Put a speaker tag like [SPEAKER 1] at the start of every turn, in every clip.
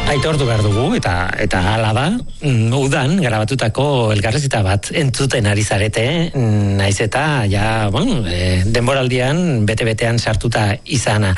[SPEAKER 1] Aitortu behar dugu, eta hala da, udan grabatutako elkarrezita bat entzuten ari zarete, naiz eta denboraldian bete-betean sartuta izana.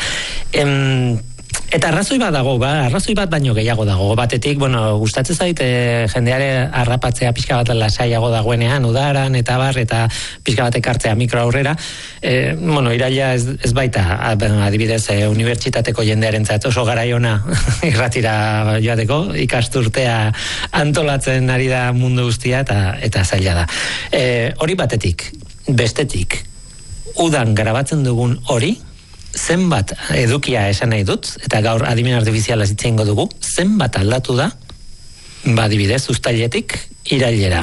[SPEAKER 1] Eta arrazoi bat dago, arrazoi bat baino gehiago dago. Batetik, gustatzen zait jendeare harrapatzea pixka bat lasaiago dagoenean, udaran, eta pixka bat ekartzea mikro aurrera. Iraila ez baita, adibidez, unibertsitateko jendearentzat oso garaiona irratira joateko, ikasturtea antolatzen ari da mundu guztia, eta zaila da. Hori batetik, bestetik, udan grabatzen dugun hori, zenbat edukia esan nahi dut, eta gaur adimen artifiziala zitzeingo dugu, zenbat aldatu da, adibidez, uztailetik irailera.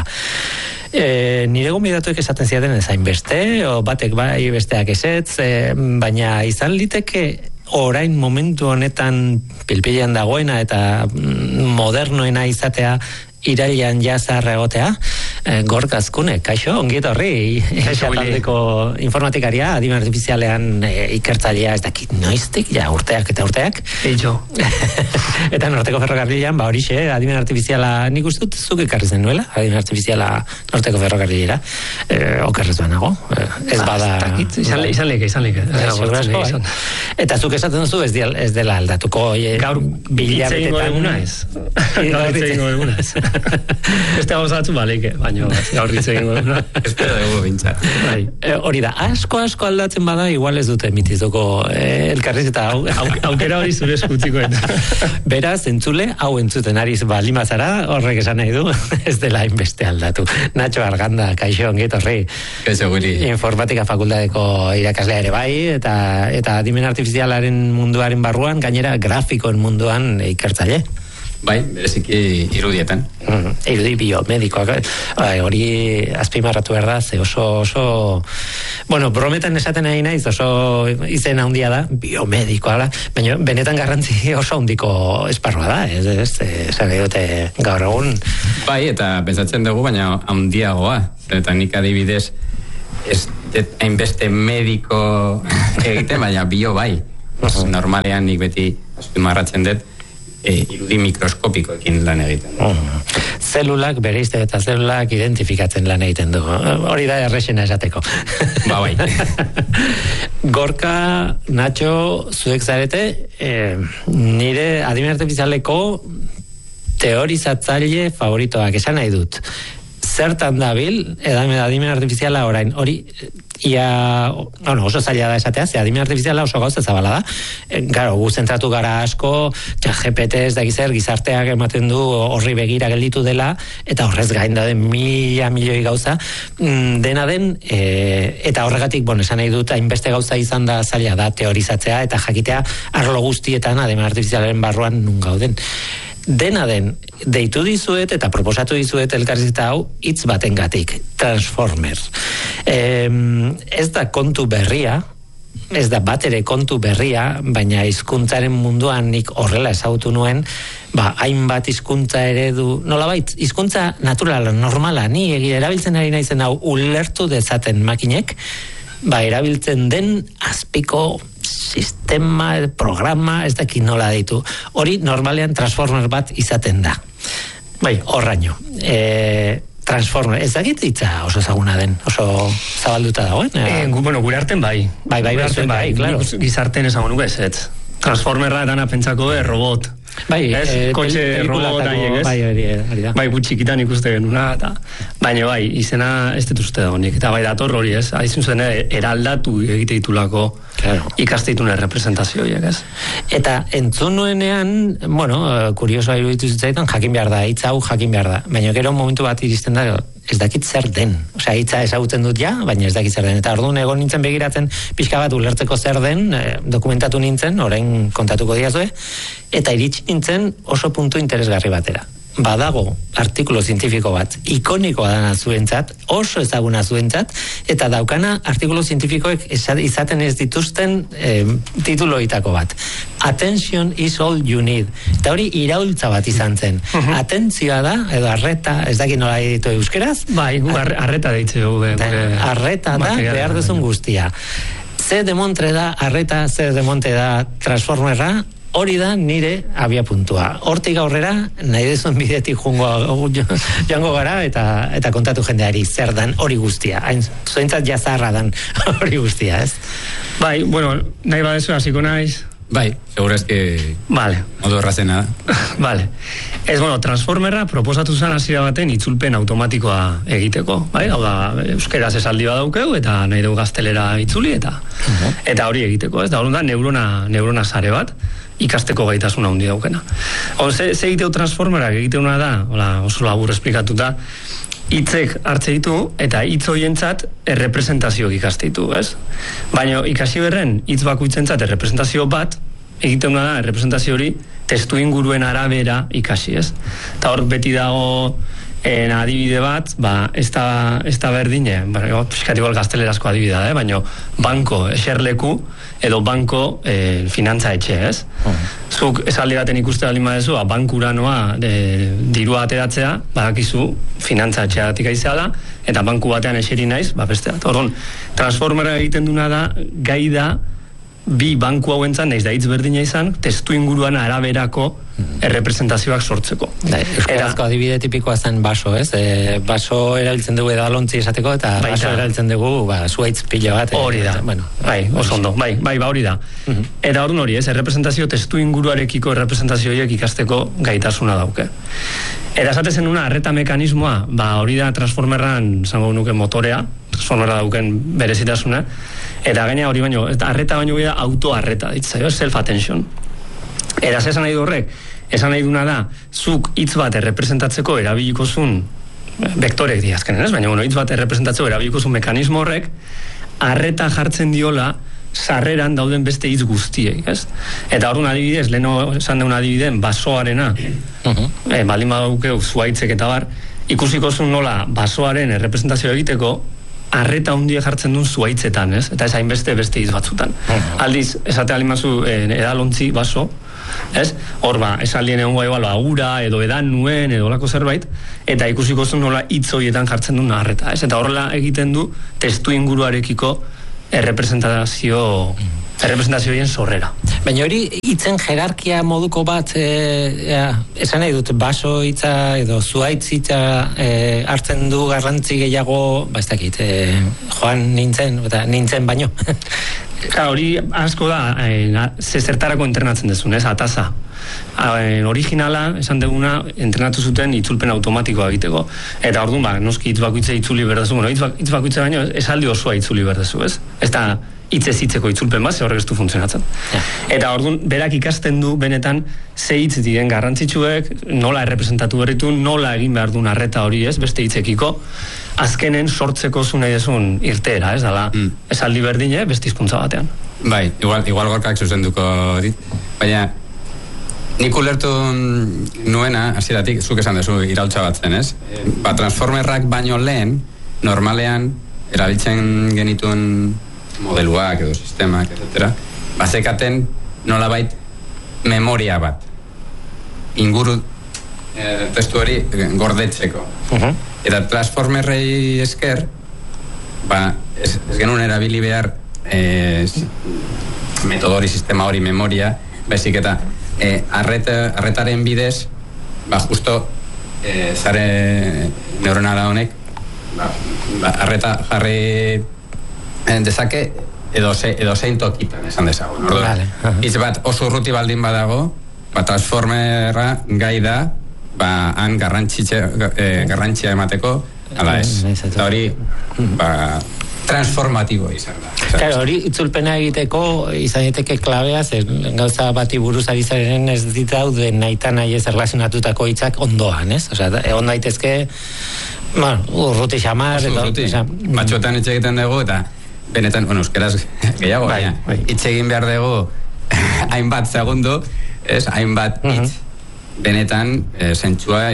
[SPEAKER 1] Nire gonbidatuek esaten ziaten ezain beste, o batek bai besteak esetz, baina izan liteke orain momentu honetan pilpilean dagoena eta modernoena izatea irailean jazarra egotea, Gorka Azkune, kaixo, ongi etorri, taldeko informatikaria, adimen artifizialean ikertzailea ez dakit noiztik, urteak eta urteak.
[SPEAKER 2] Eixo.
[SPEAKER 1] Eta Norteko Ferrokarrilean, horixe, adimen artifiziala, nik uste dut zuk ekarri zen nuela, adimen artifiziala Norteko Ferrokarrilera, okerrez banago, ez bada...
[SPEAKER 2] Izan leke.
[SPEAKER 1] Eta zuk esaten duzu ez dela aldatuko.
[SPEAKER 2] Gaur hitzegingo eguna ez. Gaur hitzegingo eguna ez. Beste hau zatzu baleke, baina gaur hitzegingo eguna.
[SPEAKER 3] Espero dugu bintzat.
[SPEAKER 1] Hori da, asko aldatzen bada, igual ez dute emitizuko elkarrizketa hau.
[SPEAKER 2] Aukera hori zure eskutzikoen.
[SPEAKER 1] Beraz, entzule, hau entzuten ariz balimazara, horrek esan nahi du, ez dela inbeste aldatu. Nacho Arganda, kaixo, ongi etorri.
[SPEAKER 3] Kaixo guri.
[SPEAKER 1] Informatika fakultateko irakaslea ere bai, eta adimen artifizialaren munduaren barruan, gainera grafikoen munduan ikertzaile.
[SPEAKER 3] Bai, bereziki irudietan.
[SPEAKER 1] Irudi biomedikoak. Hori azpimarratu behar da, ze oso... brometan esaten nahi naiz, oso izen handia da, biomedikoa da, baina benetan garrantzi oso handiko esparroa da, esan dute gaur egun.
[SPEAKER 3] Bai, eta pensatzen dugu, baina handiagoa. Eta nik adibidez, ez hainbeste mediko egiten, baina bio bai. Normalean nik beti azpimarratzen dut, irudi mikroskopikoekin lan egiten.
[SPEAKER 1] Zelulak, bereizte eta zelulak identifikatzen lan egiten du. Hori da errexena esateko.
[SPEAKER 3] Bai.
[SPEAKER 1] Gorka, Nacho, zuek zarete, nire adimen artifizialeko teorizatzaile favoritoak esan nahi dut. Zertan dabil, adimen artifiziala orain, hori... oso zaila da esatea, ze adimen artifiziala oso gauza zabala da. Gu zentratu gara asko, ChatGPT ez da gizarteak ematen du horri begira gelditu dela, eta horrez gain da den milioi gauza, dena den, eta horregatik, esan nahi dut, hainbeste gauza izan da zaila da teorizatzea, eta jakitea arlo guztietan adimen artifizialaren barruan nun gauden. Dena den, deitu dizuet eta proposatu dizuet elkarrizketa hau hitz batengatik, Transformer. Ez da kontu berria, ez da bat ere kontu berria, baina hizkuntzaren munduan nik horrela ezagutu nuen, hainbat hizkuntza eredu, nolabait, hizkuntza naturala, normala, ni erabiltzen ari naizen hau ulertu dezaten makinek, erabiltzen den azpiko sistema, programa, ez dakit nola ditu. Hori normalean Transformer bat izaten da. Horraino. Transformer, ez dakit hitza oso ezaguna den, oso zabalduta dagoen?
[SPEAKER 2] Gure arten bai.
[SPEAKER 1] Bai, claro.
[SPEAKER 2] Gizarten esango nuke ez. Transformerra edana pentsako robot. Kotxe robot haiek, ez? Bai, gutxikitan ikuste genuna, baina izena ez dut uste da honik, eta dator hori, ez? Haizun zen, eraldatu egite ditulako ikaste ditune representazioiek, ez? Eta
[SPEAKER 1] entzun nuenean, kuriosoa iruditu zitzaitan, jakin behar da, hitz hau jakin behar da, baina gero momentu bat iristen da, ez dakit zer den. Hitza ezagutzen dut baina ez dakit zer den. Eta orduan egon nintzen begiratzen pixka bat ulertzeko zer den, dokumentatu nintzen, orain kontatuko diazue, eta iritsi nintzen oso puntu interesgarri batera. Badago artikulu zientifiko bat, ikonikoa dana zuentzat, oso ezaguna zuentzat, eta daukana artikulu zientifikoek izaten ez dituzten tituloitako bat. Attention is all you need. Eta hori iraultza bat izan zen. Atentzioa da, edo arreta, ez dakit nola ditu euskeraz?
[SPEAKER 2] Arreta deitze dugu.
[SPEAKER 1] Arreta da, behar duzun guztia. Ze demontre da arreta, ze demontre da Transformerra, hori da nire abia puntua. Hortik aurrera, nahi dezun bidetik joango gara, eta kontatu jendeari zer dan hori guztia. Hain, zuentzat jazarra dan hori guztia, ez?
[SPEAKER 2] Bai, bueno, nahi badezu hasiko naiz.
[SPEAKER 3] Bai, segura eski
[SPEAKER 2] vale.
[SPEAKER 3] Modu errazena da.
[SPEAKER 2] Vale. Ez, bueno, Transformerra proposatu zen hasiera baten itzulpen automatikoa egiteko, bai? Hau da, euskeraz esaldi badaukeu, eta nahi dugu gaztelera itzuli, eta hori egiteko, ez? Da, hori da, neurona sare bat, ikasteko gaitasuna handi daukena. Ze egiteu Transformerak egiteuna da, oso labur esplikatuta, hitzek hartze ditu, eta hitz horientzat errepresentazioak ikastitu, ez? Baina ikasi berren, hitz bakoitzentzat errepresentazio bat, egiteuna da, errepresentazio hori testu inguruen arabera ikasi, ez? Eta hor beti dago adibide bat, ez da berdine, piskati igual gaztelerazko adibidea, baina banko eserleku edo banko finantza etxe, ez? Zuk esaldi baten ikuste baldin badezu, bankura noa dirua ateratzea, badakizu finantza etxeatik aizeala, eta banku batean eseri naiz, beste bat. Orduan, Transformera egiten duna da, gai da, bi banku hauentzan, naiz da hitz berdina izan, testu inguruan araberako errepresentazioak sortzeko.
[SPEAKER 1] Euskarazko adibide tipikoa zen baso, ez? Baso erabiltzen dugu edalontzi esateko, eta baso erabiltzen dugu zuaitz pilo bat.
[SPEAKER 2] Hori da, oso ondo, hori da. Eta orduan hori, ez? Errepresentazio testu inguruarekiko errepresentazioiek ikasteko gaitasuna dauke. Eta esatezen una arreta mekanismoa, hori da Transformerran, zango nuke motorea, Transformerra dauken berezitasuna, eta gaina hori baino, arreta baino da auto-arreta, self-attention. Eta esan nahi du horrek, esan nahi duna da, zuk hitz bat errepresentatzeko erabilikozun, vektorek diazkenen, ez? Baina, hitz bat errepresentatzeko erabilikozun mekanismo horrek, arreta jartzen diola, sarreran dauden beste hitz guztiei, ez? Eta horren adibidez, leheno esan deun adibideen, basoarena, baldin badaukeu zuaitzek eta bar, ikusikozun nola basoaren errepresentazio egiteko, arreta hundia jartzen duen zuaitzetan, ez? Eta ez hainbeste beste hitz batzutan. Aldiz, esate alimazu edalontzi baso, ez? Hor esaldien egon gai agura, edo edan nuen, edo lako zerbait, eta ikusikozun nola hitz horietan jartzen duen arreta, ez? Eta horrela egiten du testu inguruarekiko errepresentazioen sorrera.
[SPEAKER 1] Baina hori hitzen jerarkia moduko bat esan nahi dut baso hitza edo zuaitz hitza hartzen du garrantzi gehiago, ez dakit, joan nintzen baino.
[SPEAKER 2] Hori asko da zertarako entrenatzen dezun, ez? Ataza. Originala, esan duguna, entrenatu zuten itzulpen automatikoa egiteko. Eta orduan, noski hitz bakoitza itzuli berdezu. Hitz bakoitza baino, esaldi osoa itzuli berdezu, ez? Ez da hitzez hitzeko itzulpen bat, horrek ez du funtzionatzen. Eta orduan, berak ikasten du, benetan, ze hitz diren garrantzitsuek, nola errepresentatu berritu, nola egin behar duen arreta hori, ez? Beste hitzekiko, azkenen sortzeko zu nahi desun irteera, ez? Dala, esaldi berdine, beste hizkuntza batean.
[SPEAKER 3] Bai, igual gorkak zuzenduko dit, baina nik ulertu nuena, hasieratik, zuk esan dezu iraultza bat zen, ez? Transformerrak baino lehen, normalean, erabiltzen genituen modeluak edo sistemak, etc. Bazekaten nolabait memoria bat. Inguru testu hori gordetzeko. Eta Transformerrei esker, ez genuen erabili behar metodori sistema hori memoria, baizik eta arretaren bidez, justo zare neuronala honek, arreta jarri dezake edo zein tokitan esan dezagun. Hitz bat oso urruti baldin badago, Transformerra gai da, han garrantzia emateko, ala ez. Eta hori, transformatibo izan da.
[SPEAKER 1] Claro, hori itzulpena egiteko izan daiteke klabea, gauza bati buruz ari zaren ez ditaude naita nahi ez erlazionatutako hitzak ondoan, ez? Osea, egon daitezke urruti xamar,
[SPEAKER 3] batxotan hitz egiten dugu, eta benetan, euskeraz gehiago, hitz egin behar dugu hainbat segundu, hainbat hitz benetan zentzua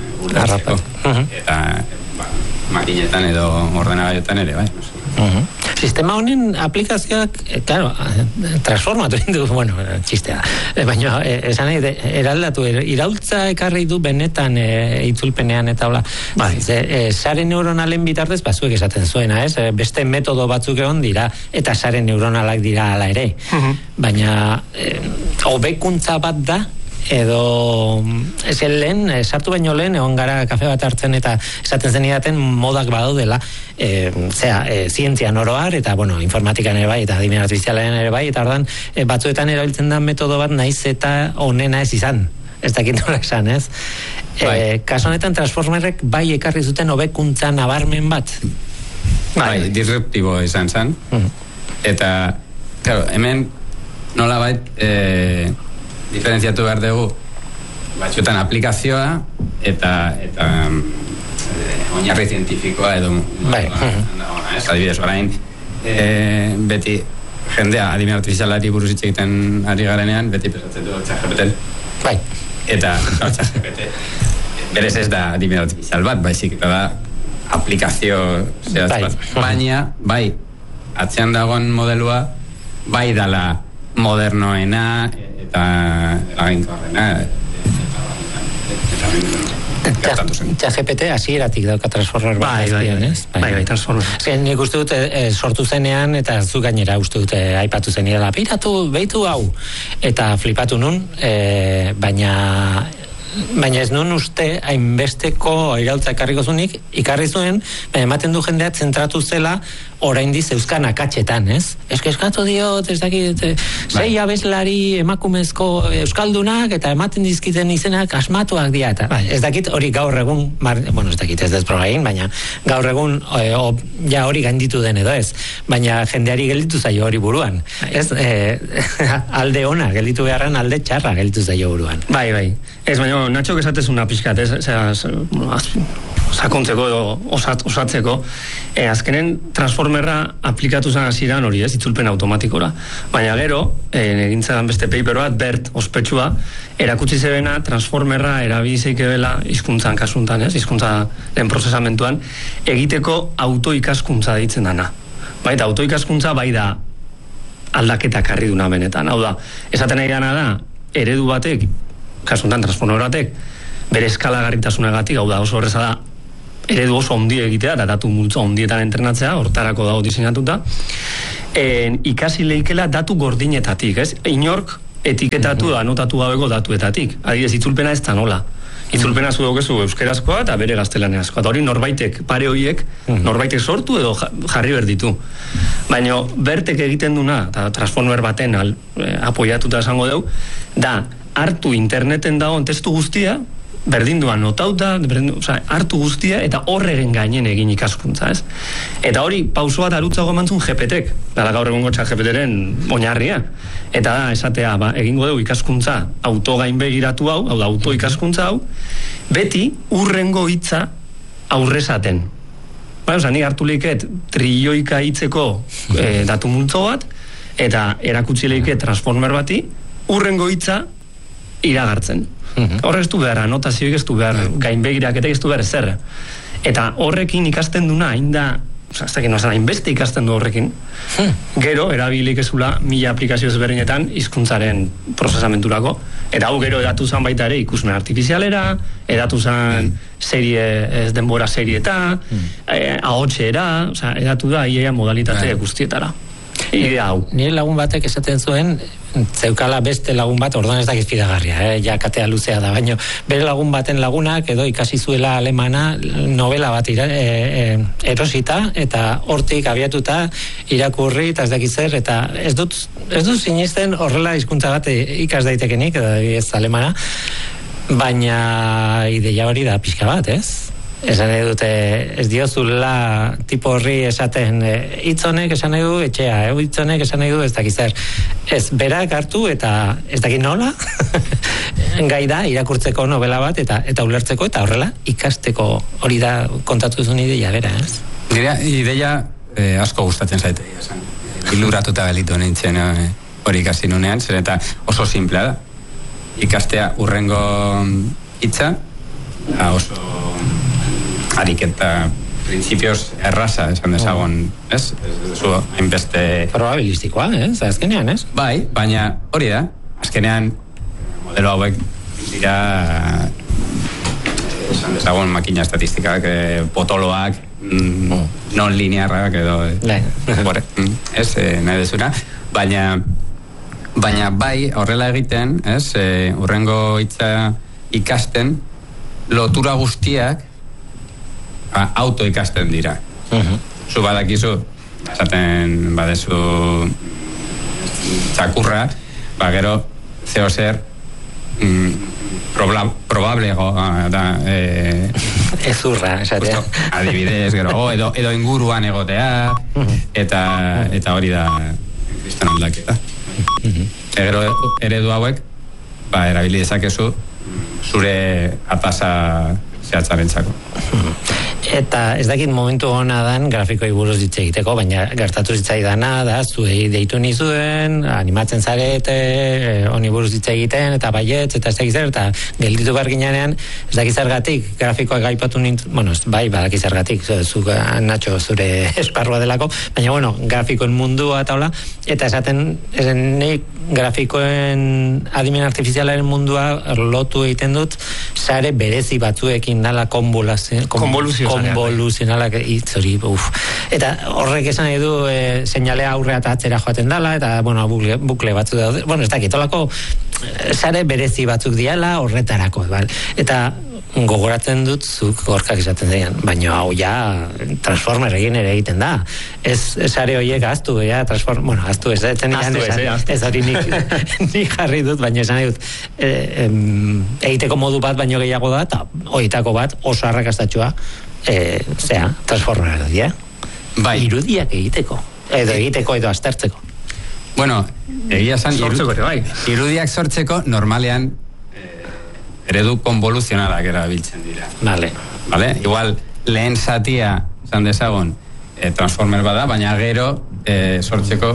[SPEAKER 3] urratzeko. Eta makinetan edo ordenagailuetan ere, bai.
[SPEAKER 1] Sistema honen aplikazioak, claro, transformatu du, bueno, txistea. Baina, esan nahi, eraldatu, iraultza ekarri du benetan itzulpenean eta hola. Sare neuronalen bitartez, zuek esaten zuena, ez? Beste metodo batzuk egon dira, eta sare neuronalak dira ala ere. Baina, hobekuntza bat da, edo lehen, sartu baino lehen egon gara kafe bat hartzen eta esaten zenidaten modak badaudela zientzian oroar eta bueno, informatikan ere bai eta adimen artifizialen ere bai eta ordan batzuetan erabiltzen da metodo bat naiz eta onena ez izan ez dakit nola esan, ez? Kaso honetan Transformerrek bai ekarri zuten hobekuntza nabarmen bat
[SPEAKER 3] bai, disruptibo izan zen eta, claro, hemen nola bait diferentziatu behar dugu batzuetan aplikazioa eta oinarri zientifikoa edo adibidez orain beti jendea adimen artifizialari buruz hitz egiten ari garenean beti pesatzen du ChatGPT eta ChatGPT berez ez da adimen artifizial bat baizik eta da aplikazio bat baina bai atzean dagoen modelua bai dala modernoena eta eraginkorrena
[SPEAKER 1] ChatGPT hasieratik dauka Transformer
[SPEAKER 2] bai, Transformer.
[SPEAKER 1] Nik uste dut sortu zenean eta zu gainera uste dut aipatu zeniela behitu hau eta flipatu nun baina ez nun uste hainbesteko iraultza ekarriko zunik ikarri zuen, ematen du jendea zentratu zela oraindiz euskan akatxetan, ez? Eskatu diot, ez dakit, sei abeslari emakumezko euskaldunak eta ematen dizkiten izenak asmatuak dira, eta ez dakit hori gaur egun, bueno, ez dakit ez desprogain, baina gaur egun ja hori gainditu den edo ez, baina jendeari gelditu zaio hori buruan, ez? Alde ona, gelditu beharren alde txarra gelditu zaio buruan.
[SPEAKER 2] Bai, ez baina, Nacho esatezuna pixkat, sakontzeko edo osatzeko, azkenen Transformerra aplikatu zen hasieran hori, ez, itzulpen automatikora. Baina gero, egintzen beste paper bat, BERT ospetsua, erakutsi zebena Transformerra erabilizeike dela hizkuntzan kasuntan, ez, hizkuntzaren prozesamentuan, egiteko autoikaskuntza deitzen dana. Baita, autoikaskuntza bai da aldaketak harri duna benetan. Hau da, esaten nahi gana da, eredu batek, kasuntan Transformer batek, bere eskalagarritasunagatik, hau da, oso horreza da, eredu oso ondia egitea, eta datu multzo ondietan entrenatzea, hortarako dago diseinatuta, ikasi leikela datu gordinetatik, ez? Inork etiketatu da, anotatu gabeko datuetatik. Adibidez, itzulpena ez da nola. Itzulpena zu daukezu euskerazkoa eta bere gaztelaniazkoa. Eta hori norbaitek, pare horiek, norbaitek sortu edo jarri berditu. Baina bertek egiten duna, eta Transformer baten apoiatuta esango deu, da, hartu interneten dagoen testu guztia, berdinduan notauta, hartu guztia, eta horregen gainen egin ikaskuntza, ez? Eta hori, pauso bat arutzago emantzun GPT-ek, dara gaur egongo GPT-ren oinarria. Eta da, esatea, egingo dugu ikaskuntza autogainbegiratu hau, hau da, autoikaskuntza hau, beti urrengo hitza aurrezaten. Nik hartu leiket trilioika hitzeko datu multzo bat, eta erakutsi leiket Transformer bati, urrengo hitza iragartzen. Horre ez du behar, anotazioik ez du behar, gainbegiraketek ez du behar ezer. Eta horrekin ikasten duna, hainbeste ikasten du horrekin, gero, erabilik ezula 1000 aplikazio ezberdinetan hizkuntzaren prozesamenturako, eta hau gero edatu zan baita ere ikusmen artifizialera, edatu zan denbora serieta, ahotxera, edatu da iaia modalitate guztietara. Idea hau.
[SPEAKER 1] Nire lagun batek esaten zuen, zeukala beste lagun bat, orduan ez dakiz fidagarria, ja katea luzea da, baina bere lagun baten lagunak edo ikasi zuela alemana novela bat erosita, eta hortik abiatuta irakurri, eta ez dakiz zer, eta ez dut sinisten horrela hizkuntza bat ikas daitekenik, edo ez alemana, baina ideia hori da pixka bat, ez? Esan nahi dute, ez diozula tipo horri esaten hitzonek esan nahi du etxea, hitzonek esan nahi du ez dakizzer. Ez, berak hartu eta ez dakit nola, gai da irakurtzeko novela bat eta ulertzeko eta horrela ikasteko hori da kontatu zuen ideia bera, ez?
[SPEAKER 3] Nire ideia asko gustatzen zaite, iluratuta gelitu nintzen hori ikasi nunean, zer eta oso simplea da. Ikastea urrengo hitza, oso ariketa principios erraza, esan dezagon, ez? Zu, hainbeste...
[SPEAKER 1] Probabilistikoa, azkenean, ez?
[SPEAKER 3] Bai, baina hori da, azkenean modelo hauek dira esan dezagon makina estatistikak, potoloak, non linearrak edo ez, nahi dezuna, baina bai horrela egiten, ez, urrengo hitza ikasten, lotura guztiak auto ikasten dira. Zu badakizu, esaten badezu txakurra, gero zeo zer probable da
[SPEAKER 1] ezurra, esatea.
[SPEAKER 3] Adibidez, gero, edo inguruan egotea, eta hori da kriston aldaketa. Gero eredu hauek, erabili dezakezu zure atasa zehatzarentzako.
[SPEAKER 1] Eta ez dakit momentu hona dan grafikoi buruz hitz egiteko, baina gertatu zitzaidana da, zuei deitu nizuen, animatzen zarete, honi buruz hitz egiten, eta baietz, eta ez dakit zer, eta gelditu behar ginean, ez dakit zergatik, grafikoak gaipatu nintzen, bueno, bai, badakit zergatik, Nacho, zure esparrua delako, baina, grafikoen mundua eta hola, eta esaten, nik grafikoen adimen artifizialaren mundua lotu egiten dut, sare berezi batzuekin nala konvoluzionalak hitz hori, eta horrek esan nahi du seinalea aurrea eta atzera joaten dala, eta bukle batzu daude, ez dakit, olako sare berezi batzuk diala horretarako, eta gogoratzen dut zuk gorkak esaten zeian, baina hau ja Transformer ere egiten da, ez sare horiek aztu, aztu ez hori nik jarri dut, baina esan nahi dut egiteko modu bat baino gehiago da, eta horietako bat oso arrakastatxoa Transformer dira, irudiak egiteko edo aztertzeko.
[SPEAKER 3] Bueno, egia zan, irudiak sortzeko normalean eredu konvoluzionalak erabiltzen dira. Vale? Igual lehen zatia zan dezagon Transformer bada, baina gero sortzeko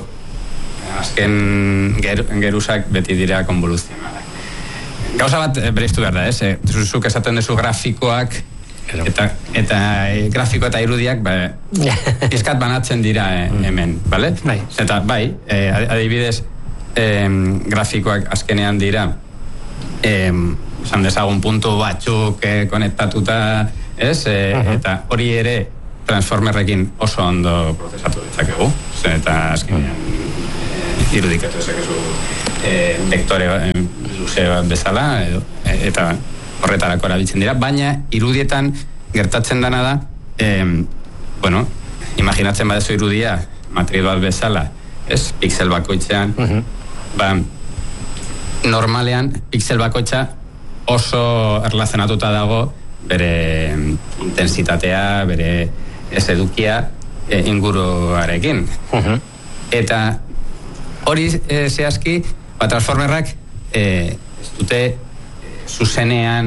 [SPEAKER 3] azken geruzak beti dira konvoluzionalak. Gauza bat bereiztu behar da, zuzuk esaten dezu grafikoak eta grafiko eta irudiak pizkat banatzen dira hemen, bale? Eta adibidez grafikoak azkenean dira esan dezagun puntu batzuk konektatuta, eta hori ere Transformerrekin oso ondo prozesatu ditzakegu, eta azkenean irudikatu ezakezu vektore luze bat bezala, eta horretarako erabiltzen dira, baina irudietan gertatzen dana da, imaginatzen badezu irudia matriz bat bezala, pixel bakoitzean, normalean pixel bakoitza oso erlazionatuta dago bere intensitatea, bere edukia inguruarekin. Eta hori zehazki, Transformerrak ez dute zuzenean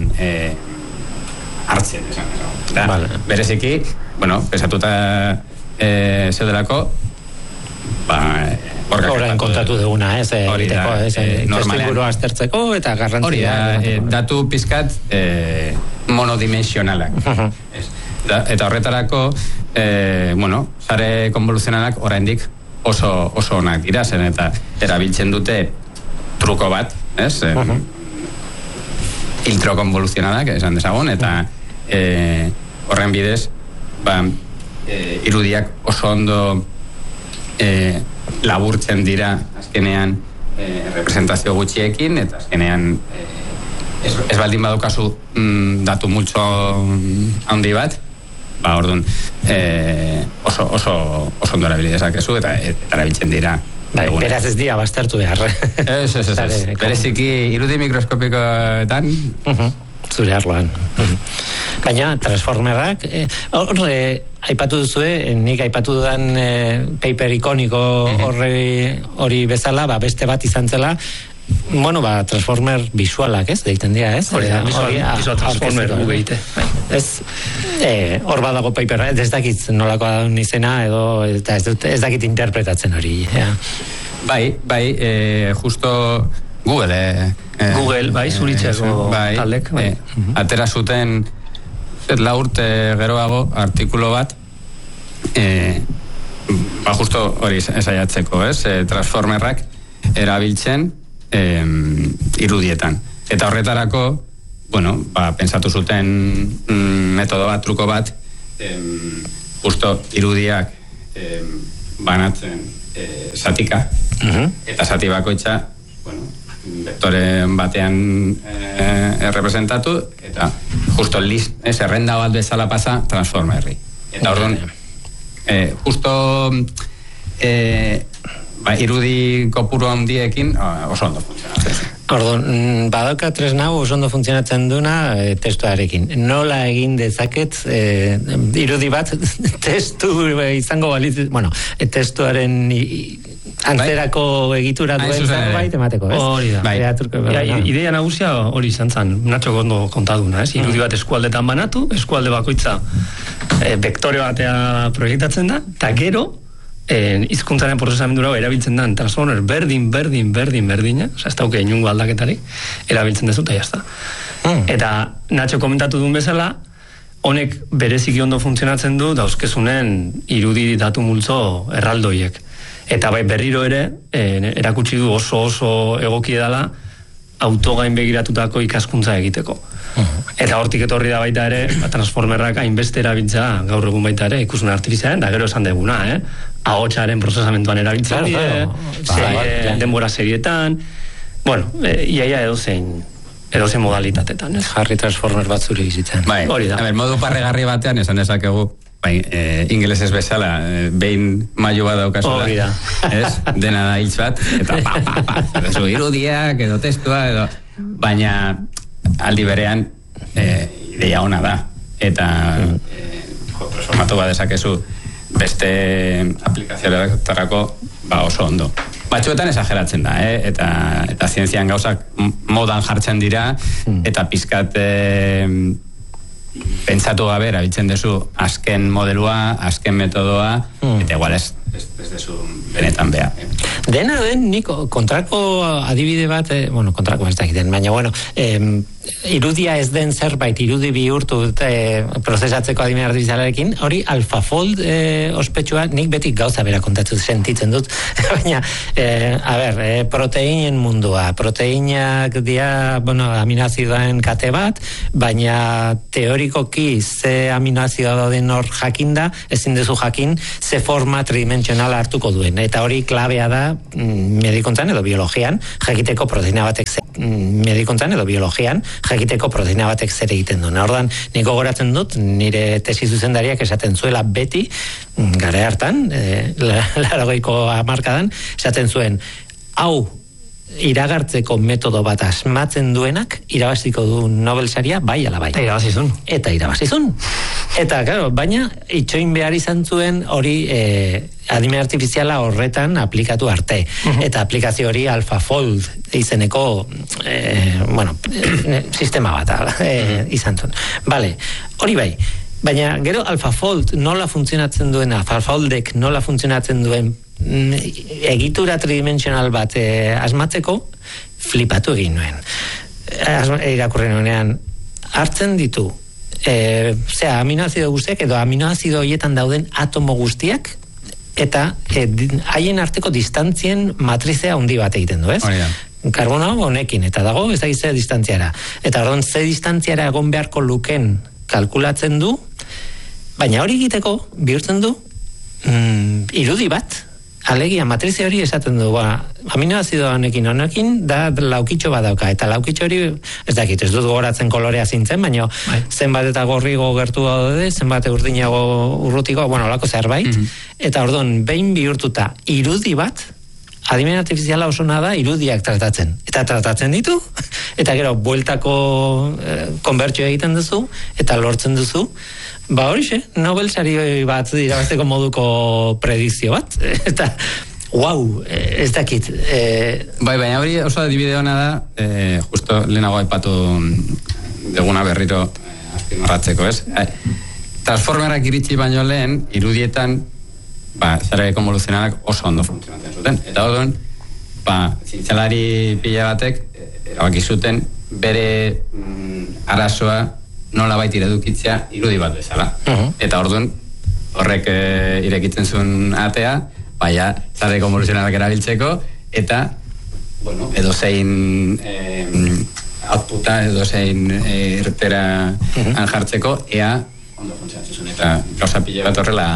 [SPEAKER 3] hartzen, bereziki, pesatuta zeudelako,
[SPEAKER 1] horrein kontatu duguna, testu aztertzeko eta garrantzia.
[SPEAKER 3] Hori da, datu pizkat monodimensionalak. Eta horretarako, sare konvoluzionalak oraindik oso onak dira zen, eta erabiltzen dute truko bat, filtro konvoluzionalak, esan dezagun, eta horren bidez, irudiak oso ondo laburtzen dira azkenean representazio gutxiekin, eta azkenean ez baldin badukazu datu multzo handi bat, orduan oso ondo erabili dezakezu eta erabiltzen dira.
[SPEAKER 1] Beraz ez dira bastartu behar.
[SPEAKER 3] Ez. Bereziki irudi mikroskopikoetan
[SPEAKER 1] zure arloan. Baina Transformerrak aipatu duzue, nik aipatu dudan paper ikoniko hori bezala, beste bat izan zela, Transformer visualak, deiten dira,
[SPEAKER 2] Visual Transformer ugeite.
[SPEAKER 1] Hor badago paper, ez dakit nolakoa da izena, eta ez dakit interpretatzen hori.
[SPEAKER 3] Bai, justo Google,
[SPEAKER 2] zuritzeko taldek.
[SPEAKER 3] Atera zuten 4 urte geroago artikulo bat, justo hori esaiatzeko, Transformerrak erabiltzen irudietan. Eta horretarako, pensatu zuten metodo bat, truko bat, justo irudiak banatzen zatika, eta zati bakoitza, vektore batean representatu, eta justo errenda bat bezala pasa Transformerri. Eta orduan, justo irudi kopuru handiekin oso ondo funtzionatzen.
[SPEAKER 1] Orduan, badauka tresna oso ondo funtzionatzen duna testuarekin. Nola egin dezaket irudi bat testu izango balitz, testuaren antzerako egitura duen zerbait emateko, ez?
[SPEAKER 2] Hori da. Ideia nagusia hori izan zen, Nacho ondo kontaduna, ez? Irudi bat eskualdetan banatu, eskualde bakoitza vektore batea proiektatzen da, eta gero hizkuntzaren prozesamendura erabiltzen da Transformer berdina, ez dauke inungo aldaketari, erabiltzen dezu, eta jazta. Eta Nacho komentatu duen bezala, honek bereziki ondo funtzionatzen du dauzkezunen irudi datu multzo erraldoiek. Eta bai berriro ere, erakutsi du oso egoki edala autogain begiratutako ikaskuntza egiteko. Eta hortik etorri da baita ere, Transformerrak hainbeste erabiltza gaur egun baita ere ikusmen artifizialen, da gero esan deguna, ahotsaren prozesamentuan erabiltzen denbora serietan, iaia edozein modalitatetan.
[SPEAKER 1] Jarri Transformer bat zure bizitzen.
[SPEAKER 3] Hori da. Modu parregarri batean esan dezakegu, ingelesez bezala, behin maio bat daukazula.
[SPEAKER 1] Hori da.
[SPEAKER 3] Dena da hitz bat, eta zu irudiak, edo testua, edo... Baina aldi berean ideia ona da. Eta transformatu bat dezakezu beste aplikazioetarako oso ondo. Batzuetan esageratzen da, eta zientzian gauzak modan jartzen dira, eta pizkat pentsatu gabe erabiltzen dezu azken modelua, azken metodoa, eta igual ez dezu benetan beha.
[SPEAKER 1] Dena den, nik kontrako adibide bat, kontrako ez da egiten, baina irudia ez den zerbait irudi bihurtu prozesatzeko adimen artifizialarekin, hori AlphaFold ospetsua nik beti gauza bera kontatzen sentitzen dut, baina proteinen mundua, proteinak dira, aminoazidoen kate bat, baina teorikoki ze aminoazidoa dauden hor jakinda, ezin duzu jakin ze forma tridimensionala hartuko duen, eta hori klabea da medikuntzan edo biologian, jakiteko proteina batek jakiteko proteina batek zer egiten duen. Ordan, niko goratzen dut, nire tesi zuzendariak esaten zuela beti, gara hartan, 80ko hamarkadan, esaten zuen, hau iragartzeko metodo bat asmatzen duenak, irabaziko du Nobel saria, bai ala bai. Eta irabazizun. Eta, claro, baina, itxoin behar izan zuen hori adimen artifiziala horretan aplikatu arte. Eta aplikazio hori AlphaFold izeneko sistema bat izan zuen. Bale, hori bai. Baina, gero AlphaFold nola funtzionatzen duen, AlphaFoldek nola funtzionatzen duen egitura tridimensional bat asmatzeko, flipatu egin nuen. Irakurri nuenean, hartzen ditu aminoazido guztiak edo aminoazido horietan dauden atomo guztiak, eta haien arteko distantzien matrizea handi bat egiten du, ez? Karbono honekin, eta dago ez da gizte distantziara. Eta orduan ze distantziara egon beharko luken kalkulatzen du, baina hori egiteko bihurtzen du irudi bat. Alegia, matrizia hori esaten du, aminoazido honekin da laukitxo bat dauka, eta laukitxo hori, ez dakit, ez dut gogoratzen kolorea zintzen, baina zenbat eta gorrigo gertu daude, zenbat urdinago urrutiko, olako zerbait, eta orduan, behin bihurtuta irudi bat, adimen artifiziala oso nada irudiak tratatzen. Eta tratatzen ditu, eta gero, bueltako konbertsio egiten duzu, eta lortzen duzu, horixe, Nobel sari bat irabazteko moduko predizio bat, eta ez dakit.
[SPEAKER 3] Baina hori oso adibide hona da, justo lehenago aipatu deguna berriro azpimarratzeko, ez? Transformerak iritsi baino lehen, irudietan, zara konvoluzionalak oso ondo funtzionatzen zuten. Eta orduan, zientzialari pila batek, erabaki zuten bere arazoa nola baita edukitzea irudi bat bezala. Eta orduan, horrek irekitzen zuen atea, baina zare konvoluzionalak erabiltzeko, eta, bueno, edozein outputa, edozein irtera jartzeko, ea ondo funtzionatzen zuen, eta gauza pile bat horrela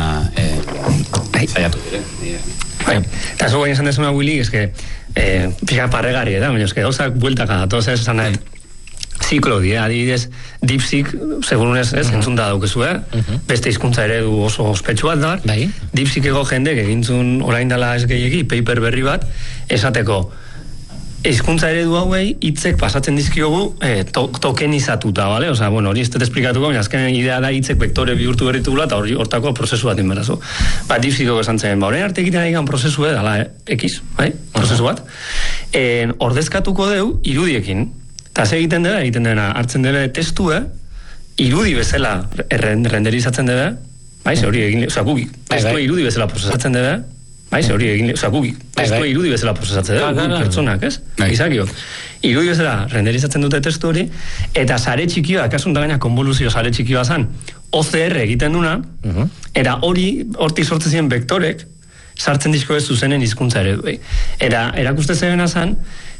[SPEAKER 3] zaiatu dire.
[SPEAKER 2] Eta zo guain esan desuna, Willy, es que pixka parregari, baina es que gauzak bueltaka datoz, esan nahi, ziklo die, adibidez, DeepSeek, segurunez, entzun da daukezu, beste hizkuntza eredu oso ospetsu bat da, DeepSeek ego jendek egintzun orain dela ez gehiagi, paper berri bat, esateko, hizkuntza eredu hauei hitzek pasatzen dizkiogu tokenizatuta, vale? Osea, bueno, hori ez dut esplikatuko, baina azken idea da hitzek vektore bihurtu berritugula eta hortako prozesu bat inberazu. DeepSeekeko esan zen, orain arte egiten ari gan prozesu dala X, bai? Prozesu bat. Ordezkatuko deu irudiekin. Eta ze egiten dena, hartzen dela testue, irudi bezala renderizatzen dela, bai, ze hori egin, osea, gugik, testue irudi bezala prozesatzen dela, bai, ze hori egin, osea, gugik, testue irudi bezala prozesatzen dela, guk pertsonak, ez? Izakio. Irudi bezala renderizatzen dute testu hori, eta sare txikioa, kasun da gaina konvoluzio sare txikioa zan, OCR egiten duna, eta hortik sortzen ziren vektorek, sartzen dizko ez zuzenen hizkuntza eredu. Eta erakuste zebena zan,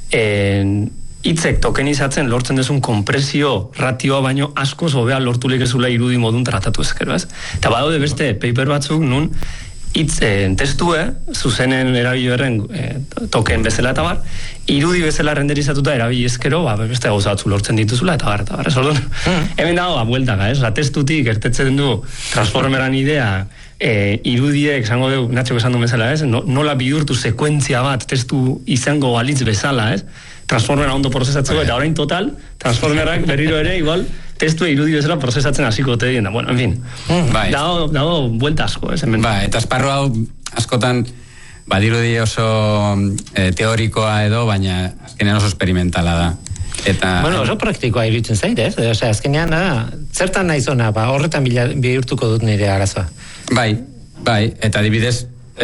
[SPEAKER 2] hitzek tokenizatzen lortzen dezun kompresio ratioa baino askoz hobea lortu lekezula irudi modun tratatu ezkero, ez? Eta badaude beste paper batzuk nun hitz testue, zuzenen erabili berren token bezala eta bar, irudi bezala renderizatuta erabili ezkero, beste gauza batzu lortzen dituzula eta bar, ez? Orduan, hemen dago, bueltaka, ez? Testutik ertetzen du transformeran idea, irudiek, esango dugu, Natxok esan du bezala, ez? Nola bihurtu sekuentzia bat testu izango balitz bezala, ez? Transformera ondo prozesatzeko, eta orain total, transformerak berriro ere, igual, testu irudi bezala prozesatzen hasiko te dien. Bueno, en fin, dago buelta asko, ez?
[SPEAKER 3] Eta esparro hau, askotan, badirudi oso teorikoa edo, baina azkenean oso experimentala da.
[SPEAKER 1] Bueno, oso praktikoa iruditzen zait, ez? Osea, azkenean da, zertan nahi zona, horretan bihurtuko dut nire arazoa.
[SPEAKER 3] Bai, eta adibidez,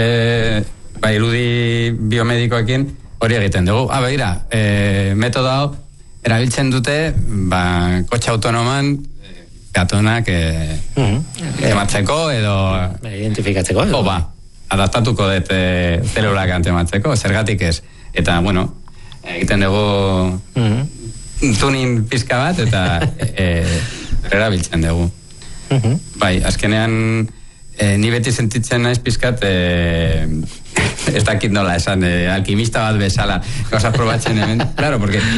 [SPEAKER 3] irudi biomedikoekin, hori egiten dugu. Begira, metodo hau erabiltzen dute kotxe autonoman peatonak tematzeko edo
[SPEAKER 1] identifikatzeko edo
[SPEAKER 3] adaptatuko dut zelulak antematzeko, zergatik ez. Eta, bueno, egiten dugu tunin pizka bat eta erabiltzen dugu. Bai, azkenean ni beti sentitzen naiz pizkat ez dakit nola esan, alkimista bat bezala gauzak probatzen hemen, claro, porque